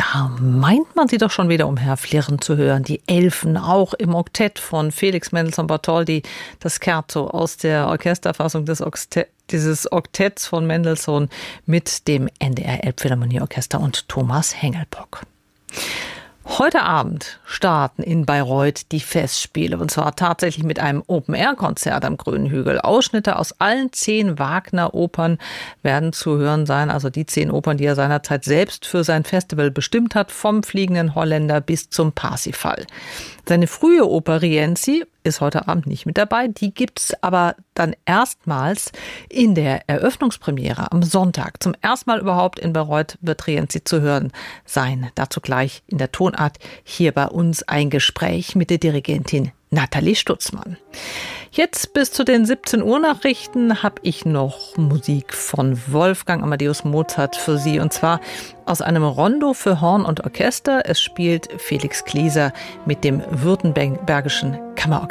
Da meint man sie doch schon wieder umherflirren zu hören. Die Elfen, auch im Oktett von Felix Mendelssohn Bartholdy, das Scherzo aus der Orchesterfassung dieses Oktetts von Mendelssohn mit dem NDR Elbphilharmonieorchester und Thomas Hengelbock. Heute Abend starten in Bayreuth die Festspiele, und zwar tatsächlich mit einem Open-Air-Konzert am Grünen Hügel. Ausschnitte aus allen 10 Wagner-Opern werden zu hören sein, also die 10 Opern, die er seinerzeit selbst für sein Festival bestimmt hat, vom Fliegenden Holländer bis zum Parsifal. Seine frühe Oper Rienzi ist heute Abend nicht mit dabei, die gibt's aber dann erstmals in der Eröffnungspremiere am Sonntag. Zum ersten Mal überhaupt in Bayreuth wird Rienzi zu hören sein. Dazu gleich in der Tonart hier bei uns ein Gespräch mit der Dirigentin Nathalie Stutzmann. Jetzt bis zu den 17 Uhr Nachrichten habe ich noch Musik von Wolfgang Amadeus Mozart für Sie, und zwar aus einem Rondo für Horn und Orchester. Es spielt Felix Klieser mit dem Württembergischen Kammerorchester.